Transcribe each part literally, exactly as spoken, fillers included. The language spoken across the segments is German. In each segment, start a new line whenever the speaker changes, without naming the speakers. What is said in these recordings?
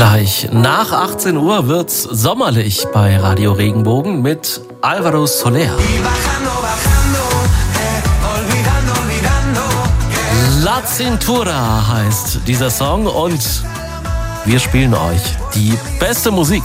Gleich nach achtzehn Uhr wird's sommerlich bei Radio Regenbogen mit Alvaro Soler. La Cintura heißt dieser Song und wir spielen euch die beste Musik.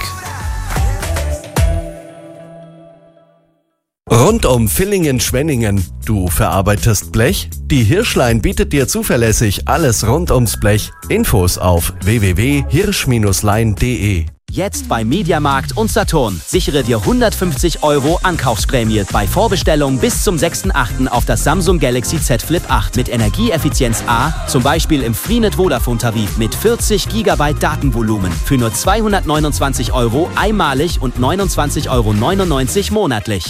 Rund um Villingen-Schwenningen. Du verarbeitest Blech? Die Hirschlein bietet dir zuverlässig alles rund ums Blech. Infos auf w w w punkt hirsch Bindestrich lein punkt de.
Jetzt bei Mediamarkt und Saturn. Sichere dir hundertfünfzig Euro Ankaufsprämie bei Vorbestellung bis zum sechsten achten auf das Samsung Galaxy Z Flip acht mit Energieeffizienz A, zum Beispiel im Freenet Vodafone-Tarif mit vierzig Gigabyte Datenvolumen für nur zweihundertneunundzwanzig Euro einmalig und neunundzwanzig Euro neunundneunzig monatlich.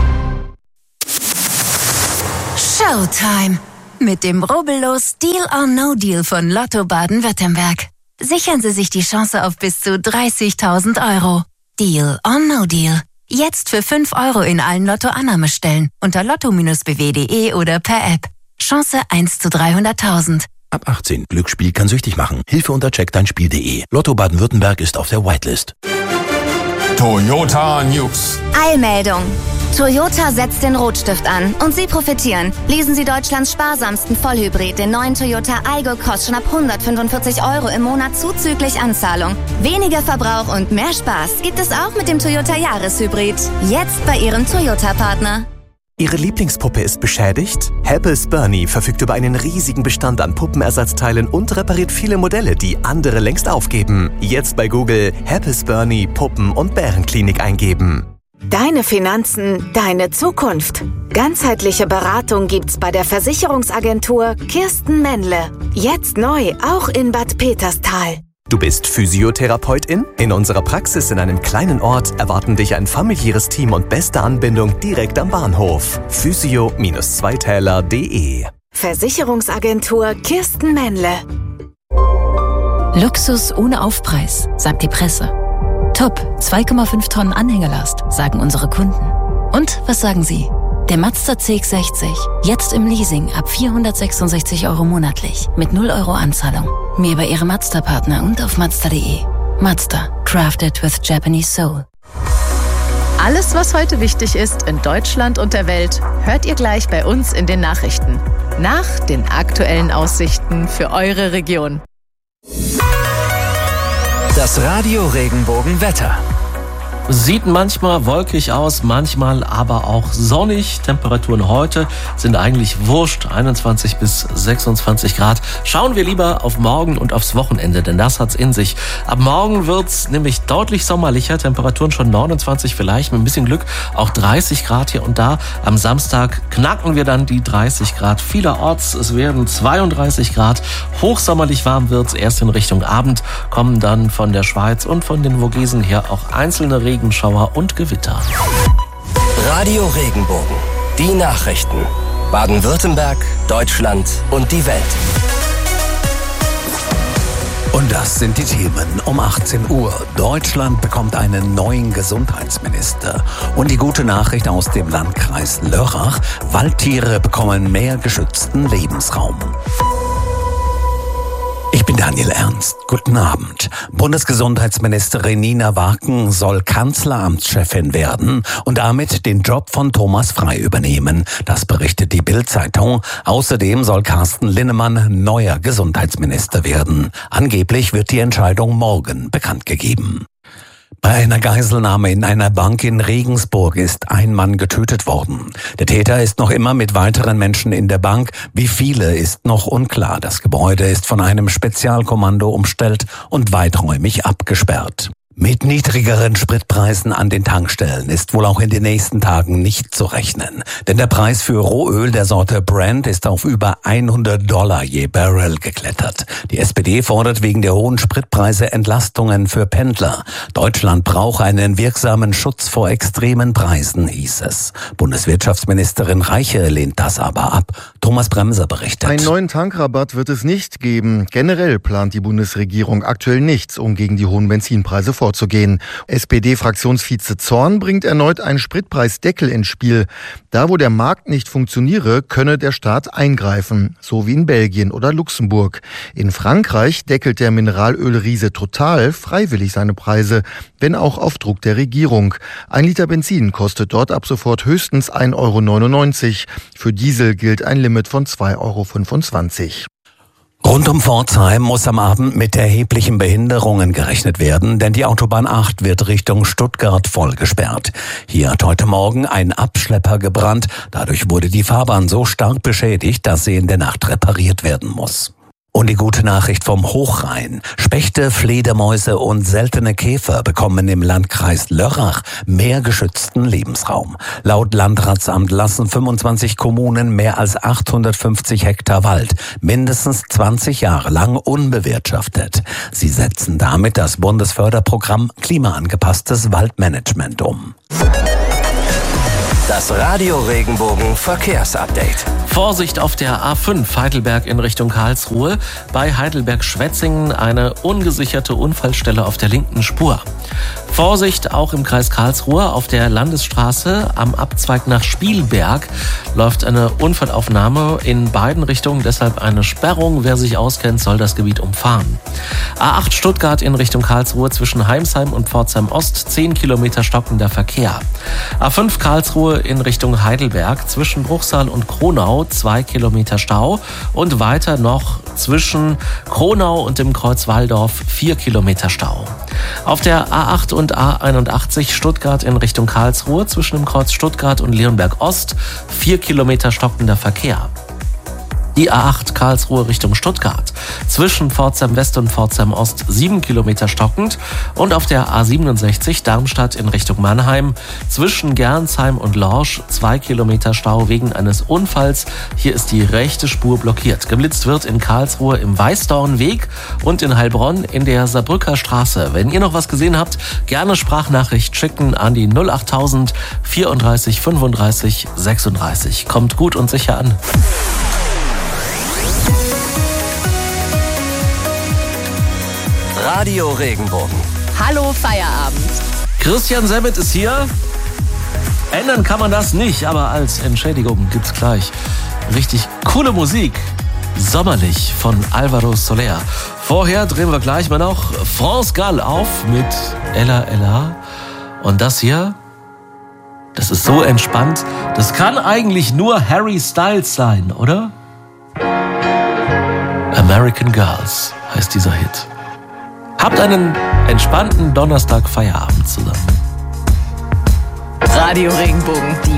Showtime! Mit dem Rubbellos Deal or No Deal von Lotto Baden-Württemberg. Sichern Sie sich die Chance auf bis zu dreißigtausend Euro. Deal or No Deal. Jetzt für fünf Euro in allen Lotto-Annahmestellen unter lotto Bindestrich b w punkt de oder per App. Chance eins zu dreihunderttausend.
Ab achtzehn. Glücksspiel kann süchtig machen. Hilfe unter check dein Spiel punkt de. Lotto Baden-Württemberg ist auf der Whitelist.
Toyota News.
Eilmeldung. Toyota setzt den Rotstift an und Sie profitieren. Lesen Sie Deutschlands sparsamsten Vollhybrid, den neuen Toyota Aygo, kostet schon ab hundertfünfundvierzig Euro im Monat zuzüglich Anzahlung. Weniger Verbrauch und mehr Spaß gibt es auch mit dem Toyota Jahreshybrid. Jetzt bei Ihrem Toyota-Partner.
Ihre Lieblingspuppe ist beschädigt? Happels Bernie verfügt über einen riesigen Bestand an Puppenersatzteilen und repariert viele Modelle, die andere längst aufgeben. Jetzt bei Google Happels Bernie Puppen- und Bärenklinik eingeben.
Deine Finanzen, deine Zukunft. Ganzheitliche Beratung gibt's bei der Versicherungsagentur Kirsten Männle. Jetzt neu, auch in Bad Peterstal.
Du bist Physiotherapeutin? In unserer Praxis in einem kleinen Ort erwarten dich ein familiäres Team und beste Anbindung direkt am Bahnhof. physio Zweitäler punkt de.
Versicherungsagentur Kirsten Männle.
Luxus ohne Aufpreis, sagt die Presse. Top, zwei Komma fünf Tonnen Anhängerlast, sagen unsere Kunden. Und was sagen Sie? Der Mazda C X sechzig, jetzt im Leasing ab vierhundertsechsundsechzig Euro monatlich, mit null Euro Anzahlung. Mehr bei Ihrem Mazda-Partner und auf mazda punkt de. Mazda, crafted with Japanese soul.
Alles, was heute wichtig ist in Deutschland und der Welt, hört ihr gleich bei uns in den Nachrichten. Nach den aktuellen Aussichten für eure Region.
Das Radio Regenbogen Wetter.
Sieht manchmal wolkig aus, manchmal aber auch sonnig. Temperaturen heute sind eigentlich wurscht, einundzwanzig bis sechsundzwanzig Grad. Schauen wir lieber auf morgen und aufs Wochenende, denn das hat's in sich. Ab morgen wird's nämlich deutlich sommerlicher, Temperaturen schon neunundzwanzig, vielleicht mit ein bisschen Glück auch dreißig Grad hier und da. Am Samstag knacken wir dann die dreißig Grad vielerorts. Es werden zweiunddreißig Grad. Hochsommerlich warm wird's erst in Richtung Abend, kommen dann von der Schweiz und von den Vogesen her auch einzelne Regen Regenschauer und Gewitter.
Radio Regenbogen. Die Nachrichten. Baden-Württemberg, Deutschland und die Welt.
Und das sind die Themen um achtzehn Uhr. Deutschland bekommt einen neuen Gesundheitsminister. Und die gute Nachricht aus dem Landkreis Lörrach: Waldtiere bekommen mehr geschützten Lebensraum. Ich bin Daniel Ernst. Guten Abend. Bundesgesundheitsministerin Nina Waken soll Kanzleramtschefin werden und damit den Job von Thomas Frey übernehmen. Das berichtet die Bild-Zeitung. Außerdem soll Carsten Linnemann neuer Gesundheitsminister werden. Angeblich wird die Entscheidung morgen bekannt gegeben. Bei einer Geiselnahme in einer Bank in Regensburg ist ein Mann getötet worden. Der Täter ist noch immer mit weiteren Menschen in der Bank. Wie viele ist noch unklar. Das Gebäude ist von einem Spezialkommando umstellt und weiträumig abgesperrt. Mit niedrigeren Spritpreisen an den Tankstellen ist wohl auch in den nächsten Tagen nicht zu rechnen. Denn der Preis für Rohöl der Sorte Brent ist auf über hundert Dollar je Barrel geklettert. Die S P D fordert wegen der hohen Spritpreise Entlastungen für Pendler. Deutschland brauche einen wirksamen Schutz vor extremen Preisen, hieß es. Bundeswirtschaftsministerin Reiche lehnt das aber ab. Thomas Bremser berichtet.
Einen neuen Tankrabatt wird es nicht geben. Generell plant die Bundesregierung aktuell nichts, um gegen die hohen Benzinpreise vorzugehen.
vorzugehen. S P D-Fraktionsvize Zorn bringt erneut einen Spritpreisdeckel ins Spiel. Da, wo der Markt nicht funktioniere, könne der Staat eingreifen, so wie in Belgien oder Luxemburg. In Frankreich deckelt der Mineralölriese Total freiwillig seine Preise, wenn auch auf Druck der Regierung. Ein Liter Benzin kostet dort ab sofort höchstens ein Euro neunundneunzig. Für Diesel gilt ein Limit von zwei Euro fünfundzwanzig.
Rund um Pforzheim muss am Abend mit erheblichen Behinderungen gerechnet werden, denn die Autobahn acht wird Richtung Stuttgart voll gesperrt. Hier hat heute Morgen ein Abschlepper gebrannt. Dadurch wurde die Fahrbahn so stark beschädigt, dass sie in der Nacht repariert werden muss. Und die gute Nachricht vom Hochrhein. Spechte, Fledermäuse und seltene Käfer bekommen im Landkreis Lörrach mehr geschützten Lebensraum. Laut Landratsamt lassen fünfundzwanzig Kommunen mehr als achthundertfünfzig Hektar Wald mindestens zwanzig Jahre lang unbewirtschaftet. Sie setzen damit das Bundesförderprogramm Klimaangepasstes Waldmanagement um.
Das Radio Regenbogen Verkehrsupdate.
Vorsicht auf der A fünf Heidelberg in Richtung Karlsruhe. Bei Heidelberg-Schwetzingen eine ungesicherte Unfallstelle auf der linken Spur. Vorsicht auch im Kreis Karlsruhe auf der Landesstraße am Abzweig nach Spielberg läuft eine Unfallaufnahme in beiden Richtungen, deshalb eine Sperrung. Wer sich auskennt, soll das Gebiet umfahren. A acht Stuttgart in Richtung Karlsruhe zwischen Heimsheim und Pforzheim Ost, zehn Kilometer stockender Verkehr. A fünf Karlsruhe in Richtung Heidelberg zwischen Bruchsal und Kronau, zwei Kilometer Stau und weiter noch zwischen Kronau und dem Kreuz Walldorf, vier Kilometer Stau. Auf der A acht und A einundachtzig Stuttgart in Richtung Karlsruhe zwischen dem Kreuz Stuttgart und Leonberg Ost, vier Kilometer stockender Verkehr. Die A acht Karlsruhe Richtung Stuttgart zwischen Pforzheim West und Pforzheim Ost sieben Kilometer stockend und auf der A siebenundsechzig Darmstadt in Richtung Mannheim zwischen Gernsheim und Lorsch zwei Kilometer Stau wegen eines Unfalls. Hier ist die rechte Spur blockiert. Geblitzt wird in Karlsruhe im Weißdornweg und in Heilbronn in der Saarbrücker Straße. Wenn ihr noch was gesehen habt, gerne Sprachnachricht schicken an die null achttausend vierunddreißig fünfunddreißig sechsunddreißig. Kommt gut und sicher an.
Radio Regenbogen.
Hallo Feierabend.
Christian Samet ist hier. Ändern kann man das nicht, aber als Entschädigung gibt's gleich richtig coole Musik. Sommerlich von Alvaro Soler. Vorher drehen wir gleich mal noch France Gall auf mit Ella Ella. Und das hier, das ist so entspannt. Das kann eigentlich nur Harry Styles sein, oder? American Girls heißt dieser Hit. Habt einen entspannten Donnerstag Feierabend zusammen.
Radio Regenbogen, die